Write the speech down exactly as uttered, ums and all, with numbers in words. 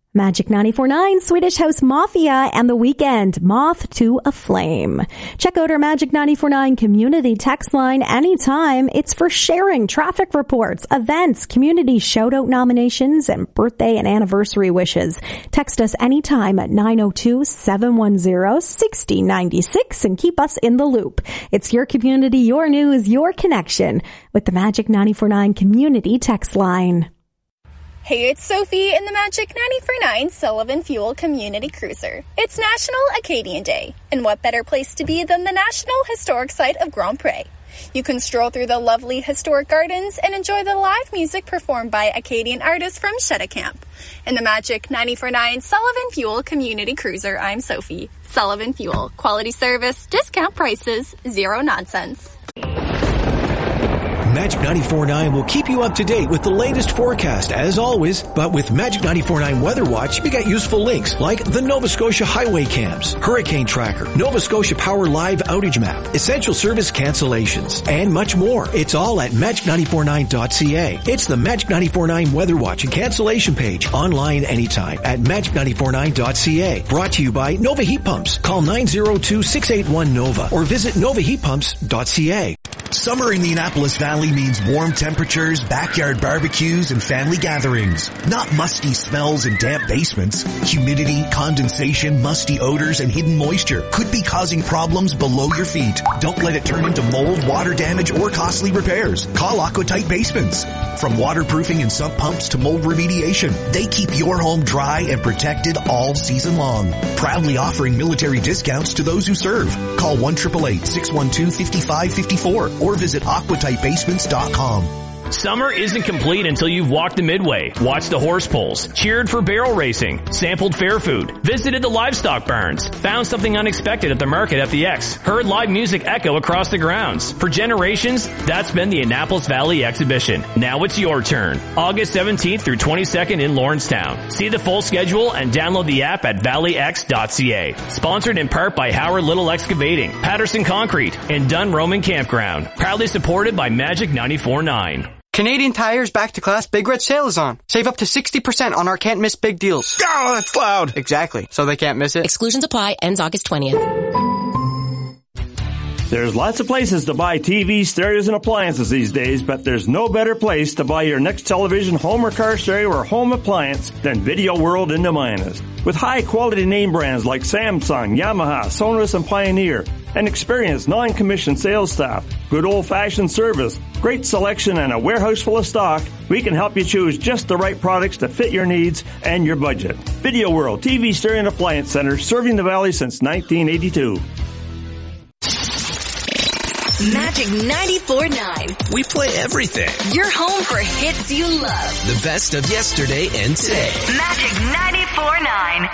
Magic ninety-four point nine, Swedish House Mafia and The Weeknd, Moth to a Flame. Check out our Magic ninety-four point nine community text line anytime. It's for sharing traffic reports, events, community shout-out nominations, and birthday and anniversary wishes. Text us anytime at nine oh two, seven one zero, six oh nine six and keep us in the loop. It's your community, your news, your connection with the Magic ninety-four point nine community text line. Hey, it's Sophie in the Magic ninety-four point nine Sullivan Fuel Community Cruiser. It's National Acadian Day, and what better place to be than the National Historic Site of Grand Pre? You can stroll through the lovely historic gardens and enjoy the live music performed by Acadian artists from Shetta Camp. In the Magic ninety-four point nine Sullivan Fuel Community Cruiser, I'm Sophie. Sullivan Fuel. Quality service, discount prices, zero nonsense. Magic ninety-four point nine will keep you up to date with the latest forecast as always, but with Magic ninety-four point nine Weather Watch, you get useful links like the Nova Scotia Highway Cams, Hurricane Tracker, Nova Scotia Power Live Outage Map, Essential Service Cancellations, and much more. It's all at magic ninety-four point nine dot c a. It's the Magic ninety-four point nine Weather Watch and cancellation page online anytime at magic ninety-four point nine dot c a. Brought to you by Nova Heat Pumps. Call nine oh two, six eight one, NOVA or visit nova heat pumps dot c a. Summer in the Annapolis Valley means warm temperatures, backyard barbecues, and family gatherings. Not musty smells and damp basements. Humidity, condensation, musty odors, and hidden moisture could be causing problems below your feet. Don't let it turn into mold, water damage, or costly repairs. Call Aquatight Basements. From waterproofing and sump pumps to mold remediation, they keep your home dry and protected all season long. Proudly offering military discounts to those who serve. Call one eight eight eight, six one two, five five five four or visit aquatight basements dot com. Summer isn't complete until you've walked the Midway, watched the horse polls, cheered for barrel racing, sampled fair food, visited the livestock barns, found something unexpected at the market F E X, heard live music echo across the grounds. For generations, that's been the Annapolis Valley Exhibition. Now it's your turn. August seventeenth through twenty-second in Lawrencetown. See the full schedule and download the app at valley x dot c a. Sponsored in part by Howard Little Excavating, Patterson Concrete, and Dunn Roman Campground. Proudly supported by Magic ninety-four point nine. Canadian Tire's Back to Class Big Red Sale is on. Save up to sixty percent on our can't miss big deals. Oh, that's loud. Exactly. So they can't miss it. Exclusions apply. Ends August twentieth. There's lots of places to buy T Vs, stereos, and appliances these days, but there's no better place to buy your next television, home or car stereo, or home appliance than Video World in Nemayanas. With high-quality name brands like Samsung, Yamaha, Sonos, and Pioneer, an experienced non-commissioned sales staff, good old-fashioned service, great selection, and a warehouse full of stock, we can help you choose just the right products to fit your needs and your budget. Video World T V, stereo, and appliance center, serving the Valley since nineteen eighty-two. Magic ninety-four point nine. We play everything. Your home for hits you love. The best of yesterday and today. Magic ninety-four point nine.